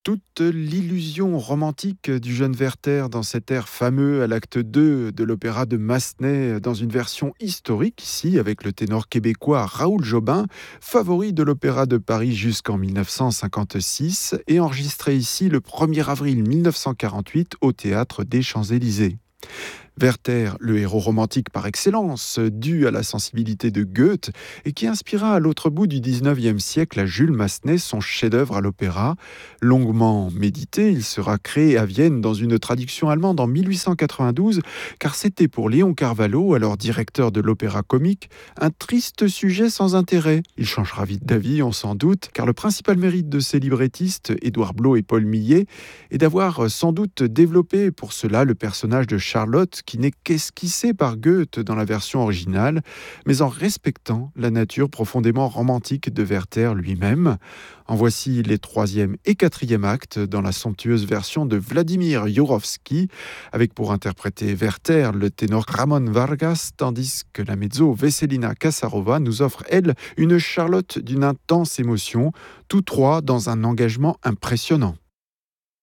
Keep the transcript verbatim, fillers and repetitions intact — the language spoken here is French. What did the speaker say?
Toute l'illusion romantique du jeune Werther dans cet air fameux à l'acte deux de l'opéra de Massenet, dans une version historique ici avec le ténor québécois Raoul Jobin, favori de l'Opéra de Paris jusqu'en mille neuf cent cinquante-six et enregistré ici le premier avril mille neuf cent quarante-huit au théâtre des Champs-Élysées. Werther, le héros romantique par excellence, dû à la sensibilité de Goethe, et qui inspira à l'autre bout du dix-neuvième siècle à Jules Massenet son chef-d'œuvre à l'opéra. Longuement médité, il sera créé à Vienne dans une traduction allemande en mille huit cent quatre-vingt-douze, car c'était pour Léon Carvalho, alors directeur de l'opéra comique, un triste sujet sans intérêt. Il changera vite d'avis, on s'en doute, car le principal mérite de ces librettistes, Édouard Blot et Paul Millet, est d'avoir sans doute développé pour cela le personnage de Charlotte, qui n'est qu'esquissé par Goethe dans la version originale, mais en respectant la nature profondément romantique de Werther lui-même. En voici les troisième et quatrième actes dans la somptueuse version de Vladimir Jurowski, avec pour interpréter Werther le ténor Ramon Vargas, tandis que la mezzo Veselina Kasarova nous offre, elle, une Charlotte d'une intense émotion, tous trois dans un engagement impressionnant.